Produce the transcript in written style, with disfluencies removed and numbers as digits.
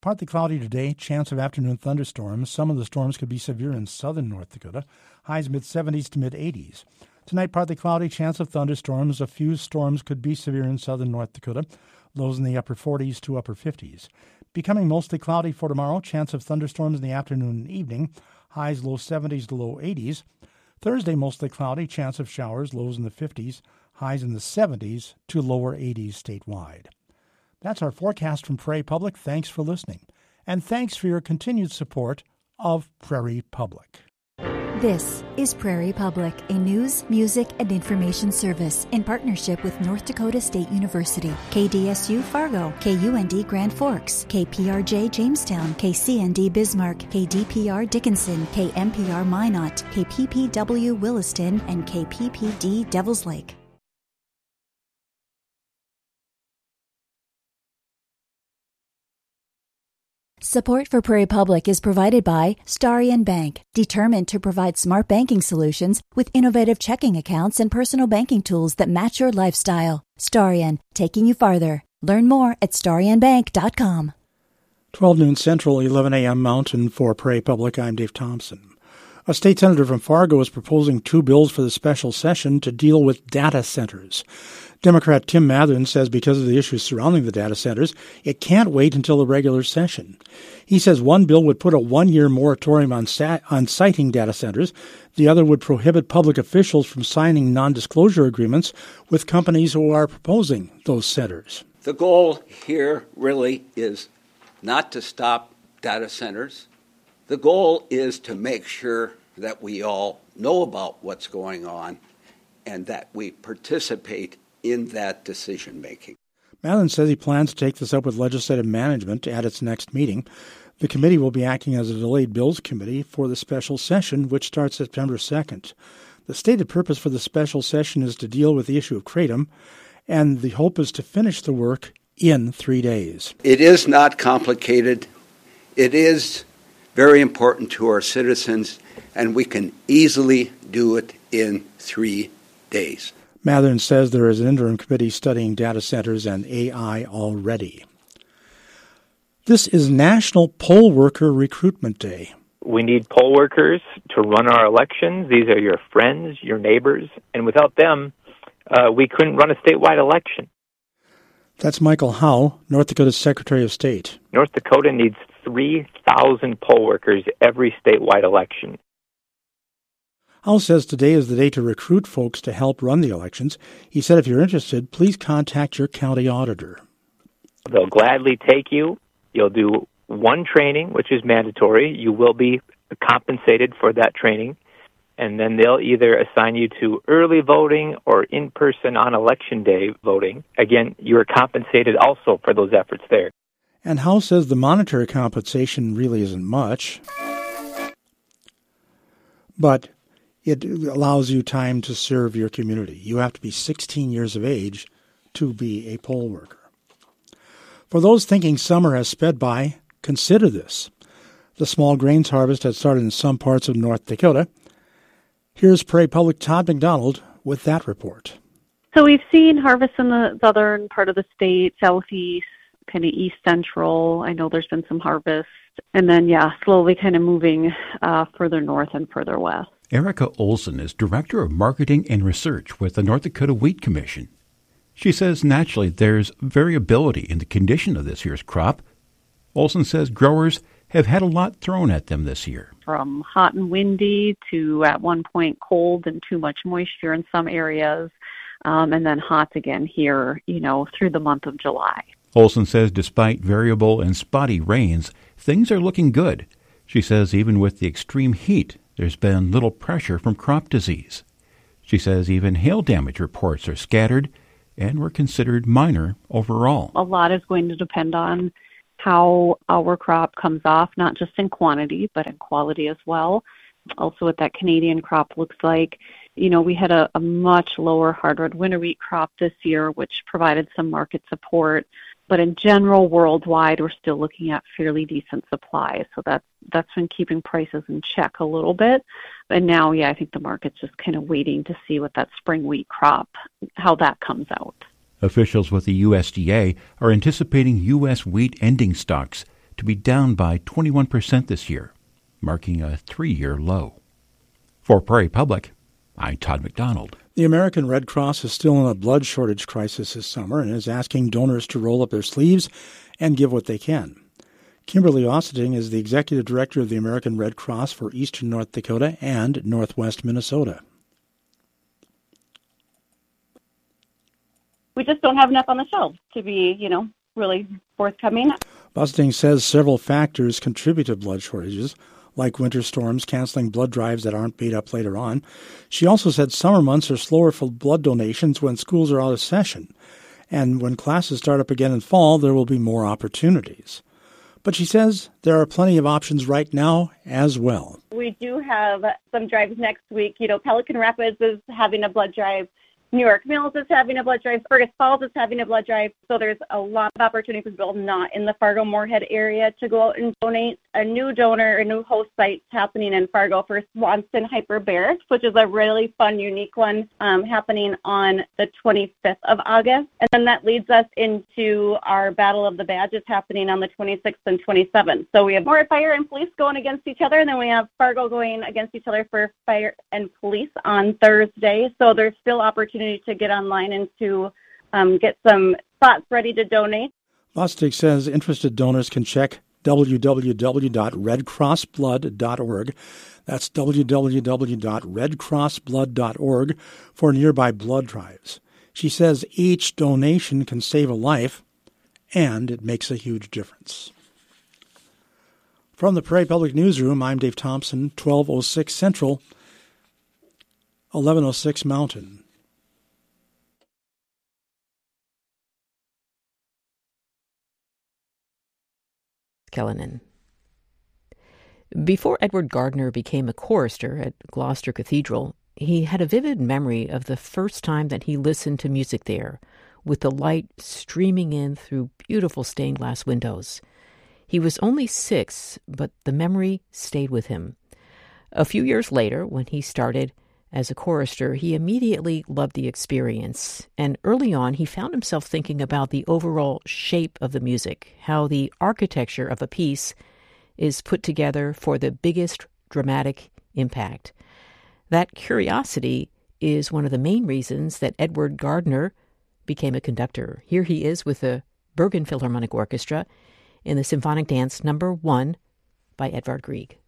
Partly cloudy today, chance of afternoon thunderstorms. Some of the storms could be severe in southern North Dakota. Highs mid-70s to mid-80s. Tonight, partly cloudy, chance of thunderstorms. A few storms could be severe in southern North Dakota. Lows in the upper 40s to upper 50s. Becoming mostly cloudy for tomorrow. Chance of thunderstorms in the afternoon and evening. Highs low 70s to low 80s. Thursday, mostly cloudy. Chance of showers. Lows in the 50s. Highs in the 70s to lower 80s statewide. That's our forecast from Prairie Public. Thanks for listening. And thanks for your continued support of Prairie Public. This is Prairie Public, a news, music, and information service in partnership with North Dakota State University, KDSU Fargo, KUND Grand Forks, KPRJ Jamestown, KCND Bismarck, KDPR Dickinson, KMPR Minot, KPPW Williston, and KPPD Devils Lake. Support for Prairie Public is provided by Starion Bank, determined to provide smart banking solutions with innovative checking accounts and personal banking tools that match your lifestyle. Starion, taking you farther. Learn more at starionbank.com. 12 noon Central, 11 a.m. Mountain for Prairie Public. I'm Dave Thompson. A state senator from Fargo is proposing 2 bills for the special session to deal with data centers. Democrat Tim Mathern says because of the issues surrounding the data centers, it can't wait until the regular session. He says one bill would put a 1-year moratorium on citing data centers. The other would prohibit public officials from signing non-disclosure agreements with companies who are proposing those centers. The goal here really is not to stop data centers. The goal is to make sure that we all know about what's going on and that we participate in that decision-making. Mathern says he plans to take this up with legislative management at its next meeting. The committee will be acting as a delayed bills committee for the special session, which starts September 2nd. The stated purpose for the special session is to deal with the issue of Kratom, and the hope is to finish the work in 3 days. It is not complicated. It is very important to our citizens, and we can easily do it in 3 days. Mathern says there is an interim committee studying data centers and AI already. This is National Poll Worker Recruitment Day. We need poll workers to run our elections. These are your friends, your neighbors, and without them, we couldn't run a statewide election. That's Michael Howe, North Dakota's Secretary of State. North Dakota needs 3,000 poll workers every statewide election. Howe says today is the day to recruit folks to help run the elections. He said if you're interested, please contact your county auditor. They'll gladly take you. You'll do one training, which is mandatory. You will be compensated for that training. And then they'll either assign you to early voting or in-person on election day voting. Again, you're compensated also for those efforts there. And Howe says the monetary compensation really isn't much, but it allows you time to serve your community. You have to be 16 years of age to be a poll worker. For those thinking summer has sped by, consider this. The small grains harvest has started in some parts of North Dakota. Here's Prairie Public Todd McDonald with that report. So we've seen harvests in the southern part of the state, southeast, kind of east central. I know there's been some harvest. And then, slowly kind of moving further north and further west. Erica Olson is Director of Marketing and Research with the North Dakota Wheat Commission. She says naturally there's variability in the condition of this year's crop. Olson says growers have had a lot thrown at them this year. From hot and windy to, at one point, cold and too much moisture in some areas, and then hot again here, through the month of July. Olson says despite variable and spotty rains, things are looking good. She says even with the extreme heat, there's been little pressure from crop disease. She says even hail damage reports are scattered and were considered minor overall. A lot is going to depend on how our crop comes off, not just in quantity, but in quality as well. Also what that Canadian crop looks like. We had a much lower hardwood winter wheat crop this year, which provided some market support. But in general, worldwide, we're still looking at fairly decent supply. So that's been keeping prices in check a little bit. And now, I think the market's just kind of waiting to see what that spring wheat crop, how that comes out. Officials with the USDA are anticipating U.S. wheat ending stocks to be down by 21% this year, marking a 3-year low. For Prairie Public, I'm Todd McDonald. The American Red Cross is still in a blood shortage crisis this summer and is asking donors to roll up their sleeves and give what they can. Kimberly Ossiting is the executive director of the American Red Cross for eastern North Dakota and northwest Minnesota. We just don't have enough on the shelves to be, really forthcoming. Ossiting says several factors contribute to blood shortages, like winter storms canceling blood drives that aren't made up later on. She also said summer months are slower for blood donations when schools are out of session. And when classes start up again in fall, there will be more opportunities. But she says there are plenty of options right now as well. We do have some drives next week. Pelican Rapids is having a blood drive. New York Mills is having a blood drive. Fergus Falls is having a blood drive. So there's a lot of opportunity for people not in the Fargo-Moorhead area to go out and donate. A new host site happening in Fargo for Swanson Hyperbarics, which is a really fun, unique one happening on the 25th of August. And then that leads us into our Battle of the Badges happening on the 26th and 27th. So we have more fire and police going against each other, and then we have Fargo going against each other for fire and police on Thursday. So there's still opportunity to get online and to get some spots ready to donate. Lustig says interested donors can check www.redcrossblood.org. That's www.redcrossblood.org for nearby blood drives. She says each donation can save a life, and it makes a huge difference. From the Prairie Public Newsroom, I'm Dave Thompson, 1206 Central, 1106 Mountain. Kellenen. Before Edward Gardner became a chorister at Gloucester Cathedral, he had a vivid memory of the first time that he listened to music there, with the light streaming in through beautiful stained glass windows. He was only 6, but the memory stayed with him. A few years later, when he started as a chorister, he immediately loved the experience, and early on he found himself thinking about the overall shape of the music, how the architecture of a piece is put together for the biggest dramatic impact. That curiosity is one of the main reasons that Edward Gardner became a conductor. Here he is with the Bergen Philharmonic Orchestra in the Symphonic Dance No. 1 by Edvard Grieg.